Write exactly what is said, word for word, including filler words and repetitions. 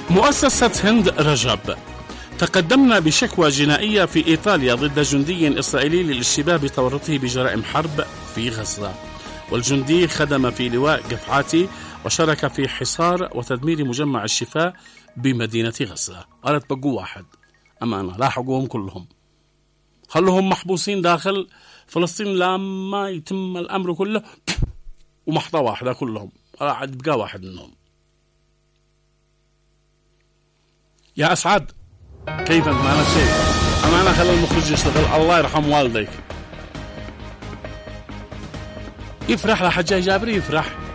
مؤسسة هند رجب: تقدمنا بشكوى جنائية في إيطاليا ضد جندي إسرائيلي للاشتباه بتورطه بجرائم حرب في غزة، والجندي خدم في لواء قفعاتي وشارك في حصار وتدمير مجمع الشفاء بمدينة غزة. قالت بقوا واحد، أما أنا لاحقوهم كلهم، خلوهم محبوسين داخل فلسطين لما يتم الأمر كله، ومحطة واحدة كلهم، قاعد بقى واحد منهم. يا أسعد، كيف أنت؟ معنا شيء؟ أنا خلي المخرج يشتغل، الله يرحم والديك. يفرح لحجاج جابر، يفرح.